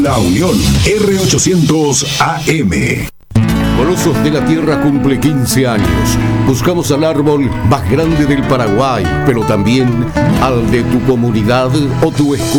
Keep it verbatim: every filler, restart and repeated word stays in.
La Unión, R ochocientos A M. Colosos de la Tierra cumple quince años. Buscamos al árbol más grande del Paraguay, pero también al de tu comunidad o tu escuela.